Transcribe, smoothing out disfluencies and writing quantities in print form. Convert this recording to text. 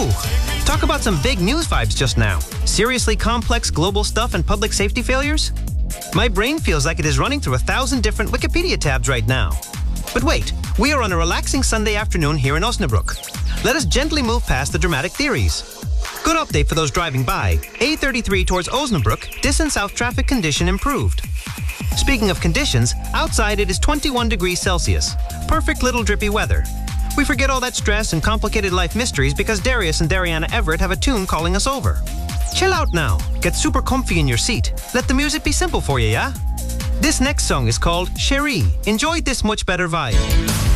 Ooh, talk about some big news vibes just now. Seriously complex global stuff and public safety failures? My brain feels like it is running through 1,000 different Wikipedia tabs right now. But wait, we are on a relaxing Sunday afternoon here in Osnabrück. Let us gently move past the dramatic theories. Good update for those driving by. A33 towards Osnabrück, dis and south traffic condition improved. Speaking of conditions, outside it is 21 degrees Celsius. Perfect little drippy weather. We forget all that stress and complicated life mysteries because Darius and Dariana Everett have a tune calling us over. Chill out now. Get super comfy in your seat. Let the music be simple for you, yeah? This next song is called Cherie. Enjoy this much better vibe.